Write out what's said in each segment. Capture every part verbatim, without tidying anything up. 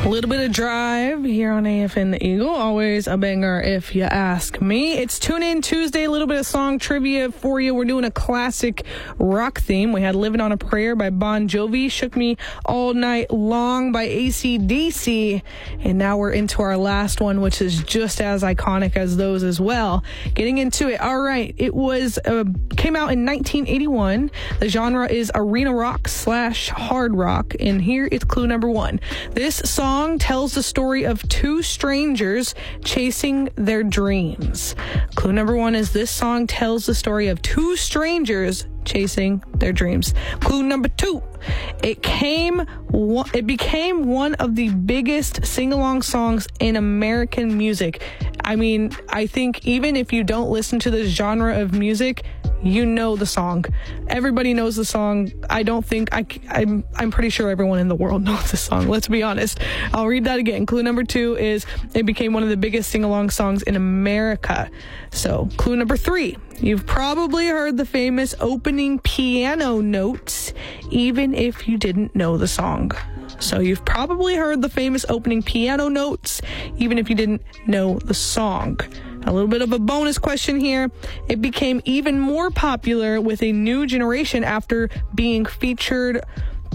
A little bit of Drive here on A F N The Eagle. Always a banger if you ask me. It's Tune In Tuesday, a little bit of song trivia for you. We're doing a classic rock theme. We had Living on a Prayer by Bon Jovi, Shook Me All Night Long by A C D C, and now we're into our last one, which is just as iconic as those as well. Getting into it. All right. It was uh, came out in nineteen eighty-one. The genre is arena rock slash hard rock, and here is clue number one. This song tells the story of two strangers chasing their dreams. Clue number one is this song tells the story of two strangers chasing their dreams. Clue number two, it came it became one of the biggest sing-along songs in American music. I mean, I think even if you don't listen to this genre of music, you know the song. Everybody knows the song. I don't think I, I'm, I'm pretty sure everyone in the world knows the song. Let's be honest. I'll read that again. Clue number two is it became one of the biggest sing-along songs in America. So clue number three, you've probably heard the famous opening piano notes, even if you didn't know the song. So you've probably heard the famous opening piano notes, even if you didn't know the song. A little bit of a bonus question here. It became even more popular with a new generation after being featured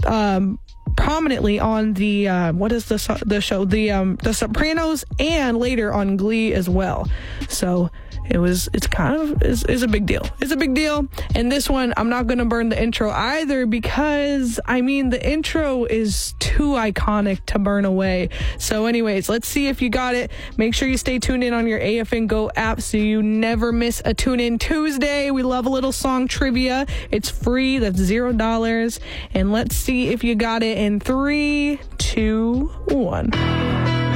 um, prominently on the, uh, what is the, the show? The, um, The Sopranos, and later on Glee as well. So it was, it's kind of, is is a big deal. It's a big deal. And this one, I'm not going to burn the intro either because, I mean, the intro is too iconic to burn away. So anyways, let's see if you got it. Make sure you stay tuned in on your A F N Go app so you never miss a Tune In Tuesday. We love a little song trivia. It's free. That's zero dollars. And let's see if you got it in three, two, one.